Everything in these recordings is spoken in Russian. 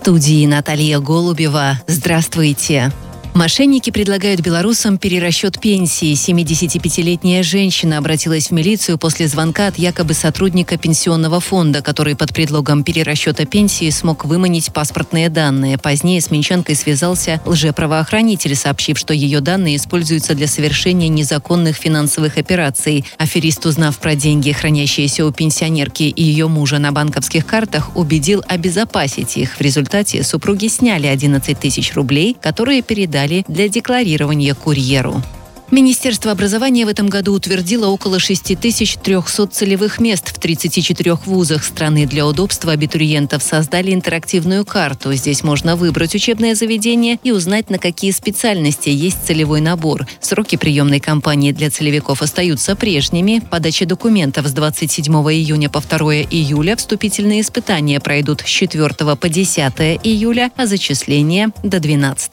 студии Наталья Голубева. Здравствуйте. Мошенники предлагают белорусам перерасчет пенсии. 75-летняя женщина обратилась в милицию после звонка от якобы сотрудника пенсионного фонда, который под предлогом перерасчета пенсии смог выманить паспортные данные. Позднее с минчанкой связался лжеправоохранитель, сообщив, что ее данные используются для совершения незаконных финансовых операций. Аферист, узнав про деньги, хранящиеся у пенсионерки и ее мужа на банковских картах, убедил обезопасить их. В результате супруги сняли 11 тысяч рублей, которые передали для декларирования курьеру. Министерство образования в этом году утвердило около 6300 целевых мест в 34 вузах страны. Для удобства абитуриентов создали интерактивную карту. Здесь можно выбрать учебное заведение и узнать, на какие специальности есть целевой набор. Сроки приемной кампании для целевиков остаются прежними. Подача документов с 27 июня по 2 июля. Вступительные испытания пройдут с 4 по 10 июля, а зачисление до 12.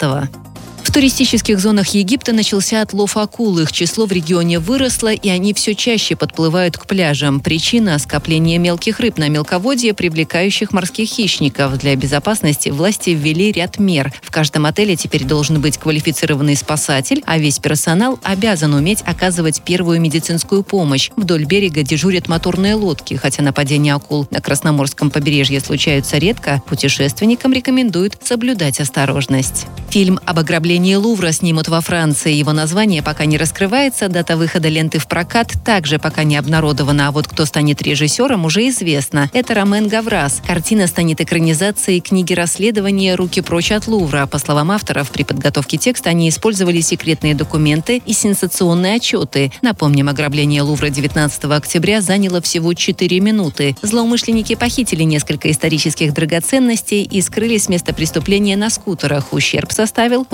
В туристических зонах Египта начался отлов акул. Их число в регионе выросло, и они все чаще подплывают к пляжам. Причина – скопление мелких рыб на мелководье, привлекающих морских хищников. Для безопасности власти ввели ряд мер. В каждом отеле теперь должен быть квалифицированный спасатель, а весь персонал обязан уметь оказывать первую медицинскую помощь. Вдоль берега дежурят моторные лодки. Хотя нападения акул на Красноморском побережье случаются редко, путешественникам рекомендуют соблюдать осторожность. Фильм об ограблении Лувра снимут во Франции. Его название пока не раскрывается, дата выхода ленты в прокат также пока не обнародована, а вот кто станет режиссером, уже известно. Это Ромен Гаврас. Картина станет экранизацией книги расследования «Руки прочь от Лувра». По словам авторов, при подготовке текста они использовали секретные документы и сенсационные отчеты. Напомним, ограбление Лувра 19 октября заняло всего 4 минуты. Злоумышленники похитили несколько исторических драгоценностей и скрылись с места преступления на скутерах. Ущерб составил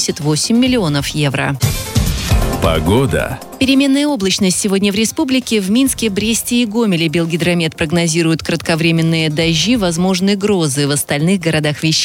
88 миллионов евро. Погода. Переменная облачность сегодня в республике. В Минске, Бресте и Гомеле Белгидромет прогнозирует кратковременные дожди, возможны грозы. В остальных городах вещания